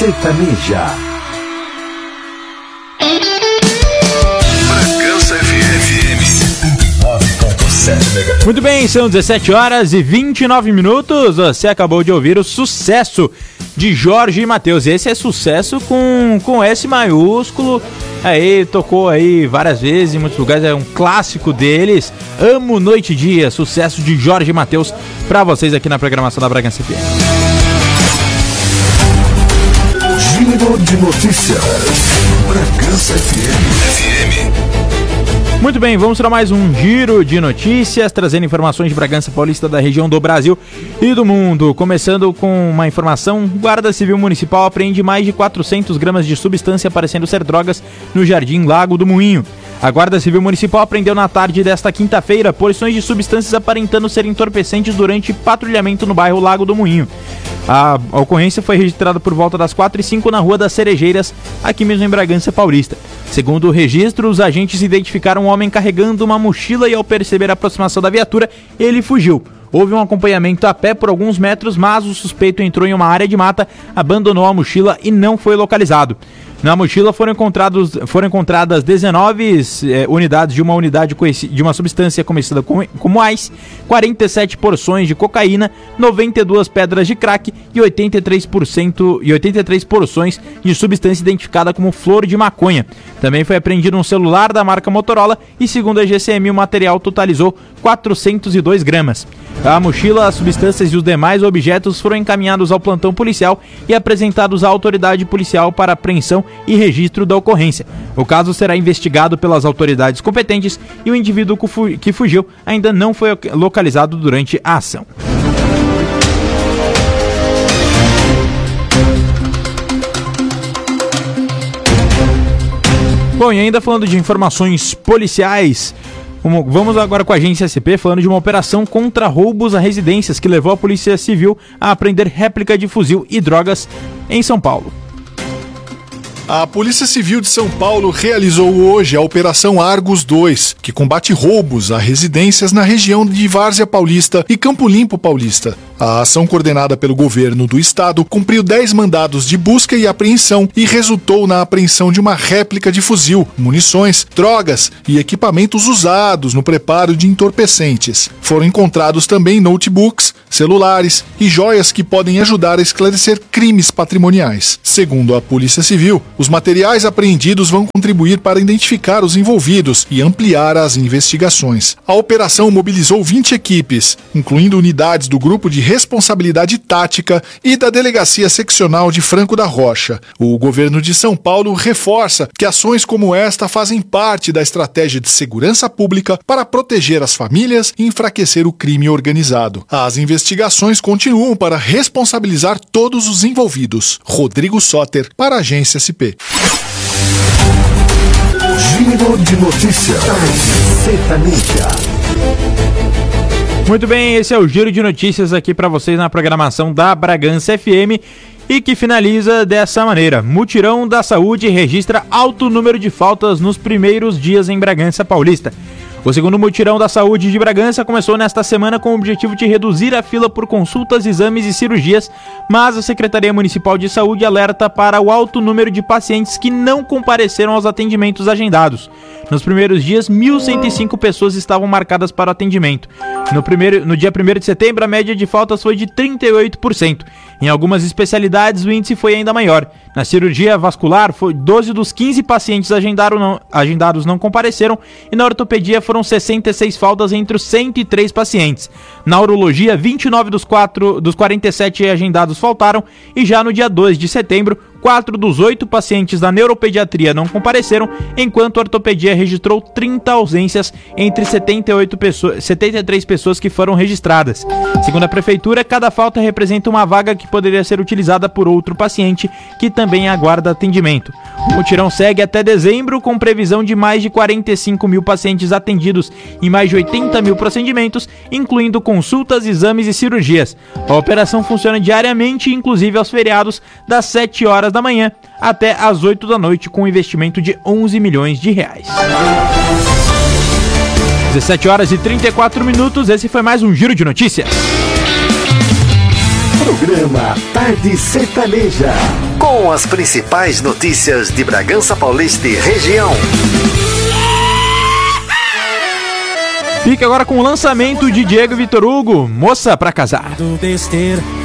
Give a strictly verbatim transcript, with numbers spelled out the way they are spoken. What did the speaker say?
Sertaneja. Bragança F M nove ponto sete. Muito bem, são dezessete horas e vinte e nove minutos. Você acabou de ouvir o Sucesso de Jorge Mateus. Esse é sucesso com, com S maiúsculo. Aí tocou aí várias vezes em muitos lugares, é um clássico deles. Amo Noite e Dia, sucesso de Jorge Mateus pra vocês aqui na programação da Bragança F M. Giro de notícias. Bragança F M. Muito bem, vamos para mais um giro de notícias, trazendo informações de Bragança Paulista, da região do Brasil e do mundo. Começando com uma informação: Guarda Civil Municipal apreende mais de quatrocentos gramas de substância parecendo ser drogas no Jardim Lago do Moinho. A Guarda Civil Municipal apreendeu na tarde desta quinta-feira porções de substâncias aparentando ser entorpecentes durante patrulhamento no bairro Lago do Moinho. A ocorrência foi registrada por volta das quatro e cinco na Rua das Cerejeiras, aqui mesmo em Bragança Paulista. Segundo o registro, os agentes identificaram um homem carregando uma mochila e, ao perceber a aproximação da viatura, ele fugiu. Houve um acompanhamento a pé por alguns metros, mas o suspeito entrou em uma área de mata, abandonou a mochila e não foi localizado. Na mochila foram, encontrados, foram encontradas dezenove eh, unidades de uma unidade de uma substância conhecida como, como ice, quarenta e sete porções de cocaína, noventa e duas pedras de crack e oitenta e três por cento e oitenta e três porções de substância identificada como flor de maconha. Também foi apreendido um celular da marca Motorola e, segundo a G C M, o material totalizou quatrocentos e dois gramas. A mochila, as substâncias e os demais objetos foram encaminhados ao plantão policial e apresentados à autoridade policial para apreensão e registro da ocorrência. O caso será investigado pelas autoridades competentes e o indivíduo que fugiu ainda não foi localizado durante a ação. Bom, e ainda falando de informações policiais, vamos agora com a agência S P, falando de uma operação contra roubos a residências que levou a Polícia Civil a apreender réplica de fuzil e drogas em São Paulo. A Polícia Civil de São Paulo realizou hoje a Operação Argos dois, que combate roubos a residências na região de Várzea Paulista e Campo Limpo Paulista. A ação, coordenada pelo governo do estado, cumpriu dez mandados de busca e apreensão e resultou na apreensão de uma réplica de fuzil, munições, drogas e equipamentos usados no preparo de entorpecentes. Foram encontrados também notebooks, celulares e joias que podem ajudar a esclarecer crimes patrimoniais. Segundo a Polícia Civil, os materiais apreendidos vão contribuir para identificar os envolvidos e ampliar as investigações. A operação mobilizou vinte equipes, incluindo unidades do Grupo de Responsabilidade Tática e da Delegacia Seccional de Franco da Rocha. O governo de São Paulo reforça que ações como esta fazem parte da estratégia de segurança pública para proteger as famílias e enfraquecer o crime organizado. As investigações continuam para responsabilizar todos os envolvidos. Rodrigo Soter, para a Agência S P. Giro de notícias. Sertaneja. Muito bem, esse é o Giro de Notícias aqui para vocês na programação da Bragança F M e que finaliza dessa maneira: Mutirão da Saúde registra alto número de faltas nos primeiros dias em Bragança Paulista. O segundo Mutirão da Saúde de Bragança começou nesta semana com o objetivo de reduzir a fila por consultas, exames e cirurgias, mas a Secretaria Municipal de Saúde alerta para o alto número de pacientes que não compareceram aos atendimentos agendados. Nos primeiros dias, mil cento e cinco pessoas estavam marcadas para o atendimento. No, primeiro, no dia primeiro de setembro, a média de faltas foi de trinta e oito por cento. Em algumas especialidades, o índice foi ainda maior. Na cirurgia vascular, foi doze dos quinze pacientes agendaram não, agendados não compareceram, e na ortopedia foram sessenta e seis faltas entre os cento e três pacientes. Na urologia, vinte e nove dos, quatro, dos quarenta e sete agendados faltaram, e já no dia dois de setembro, quatro dos oito pacientes da neuropediatria não compareceram, enquanto a ortopedia registrou trinta ausências entre setenta e oito pessoas, setenta e três pessoas que foram registradas. Segundo a prefeitura, cada falta representa uma vaga que poderia ser utilizada por outro paciente que também aguarda atendimento. O mutirão segue até dezembro, com previsão de mais de quarenta e cinco mil pacientes atendidos em mais de oitenta mil procedimentos, incluindo consultas, exames e cirurgias. A operação funciona diariamente, inclusive aos feriados, das sete horas da manhã até às oito da noite, com um investimento de onze milhões de reais. dezessete horas e trinta e quatro minutos, esse foi mais um Giro de Notícias. Programa Tarde Sertaneja. Com as principais notícias de Bragança Paulista e região. Fica agora com o lançamento de Diego Vitor Hugo, Moça pra Casar.